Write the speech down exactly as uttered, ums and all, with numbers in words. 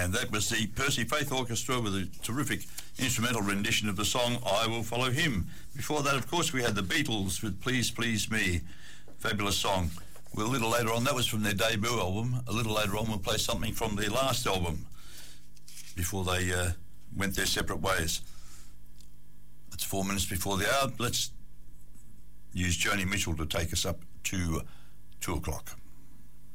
And that was the Percy Faith Orchestra with a terrific instrumental rendition of the song I Will Follow Him. Before that, of course, we had the Beatles with Please Please Me. Fabulous song. Well, a little later on, that was from their debut album. A little later on, we'll play something from their last album before they uh, went their separate ways. It's four minutes before the hour. Let's use Joni Mitchell to take us up to two o'clock.